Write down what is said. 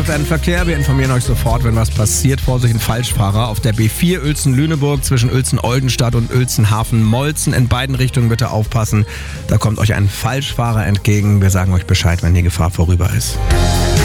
aktuellen Verkehr. Wir informieren euch sofort, wenn was passiert. Vorsicht, ein Falschfahrer auf der B4 Uelzen-Lüneburg zwischen Uelzen-Oldenstadt und Uelzen-Hafen-Molzen. In beiden Richtungen bitte aufpassen. Da kommt euch ein Falschfahrer entgegen. Wir sagen euch Bescheid, wenn die Gefahr vorüber ist.